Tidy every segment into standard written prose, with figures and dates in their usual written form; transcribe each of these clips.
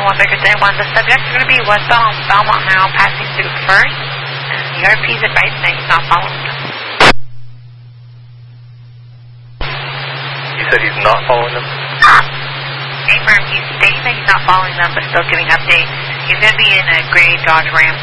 1 Baker 31. The subject's going to be westbound on Belmont now, passing through First. And the RP's advising that he's not following them. You said he's not following them? Affirm, he's stating that he's not following them, but still giving updates. He's going to be in a gray Dodge Ram.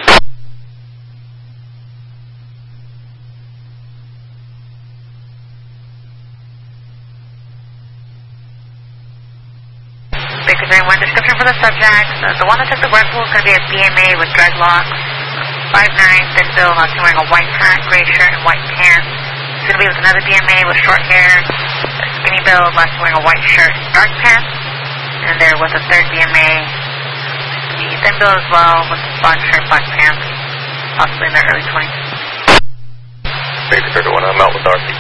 Baker 31, description for the subject. The one that took the vehicle is going to be a BMA with dreadlocks. 5'9", thin build, not wearing a white hat, gray shirt, and white pants. He's going to be with another BMA with short hair, a skinny build, not wearing a white shirt, dark pants. And they're with a third BMA, thin build as well, with black shirt, black pants, possibly in their early 20s. Baker 31, I'm out with RP.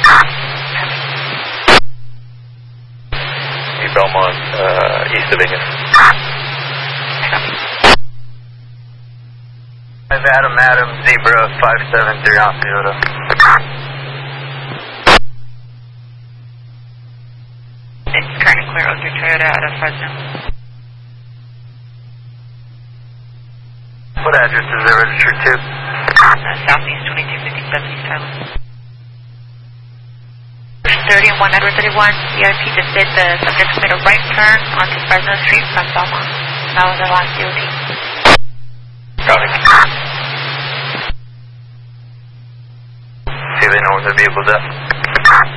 Belmont, east of Ingus. Adam, Zebra, 573 on Toyota. It's trying to clear out your Toyota out of Fresno. What address is it registered to? Southeast 2257 East Highland. 30 and 1 Edward 31, CRP just said the subject's made a right turn onto Fresno Street from Belmont. That was our last DOT. Got it. See if they know where the vehicle's at.